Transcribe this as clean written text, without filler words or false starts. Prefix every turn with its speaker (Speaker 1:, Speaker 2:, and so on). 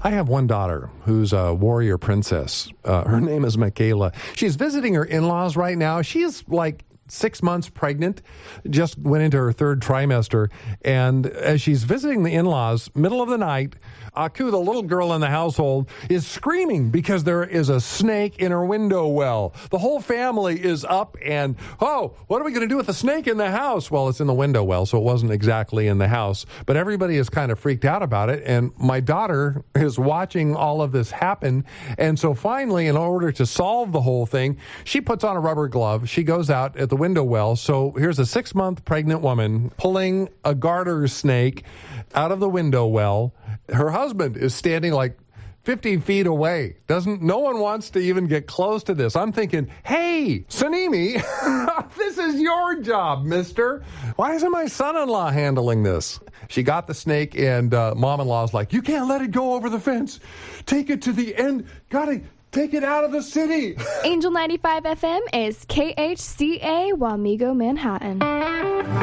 Speaker 1: I have one daughter who's a warrior princess. Her name is Michaela. She's visiting her in-laws right now. She's like 6 months pregnant, just went into her third trimester. And as she's visiting the in-laws, middle of the night, Aku, the little girl in the household, is screaming because there is a snake in her window well. The whole family is up and, oh, what are we going to do with the snake in the house? Well, it's in the window well, so it wasn't exactly in the house. But everybody is kind of freaked out about it. And my daughter is watching all of this happen. And so finally, in order to solve the whole thing, she puts on a rubber glove. She goes out at the window well. So here's a 6-month pregnant woman pulling a garter snake out of the window well. Her husband is standing like 50 feet away. No one wants to even get close to this. I'm thinking, hey, Sanimi, this is your job, mister. Why isn't my son-in-law handling this? She got the snake, and mom-in-law's like, you can't let it go over the fence. Take it to the end. Gotta take it out of the city.
Speaker 2: Angel 95 FM is KHCA Wamego, Manhattan.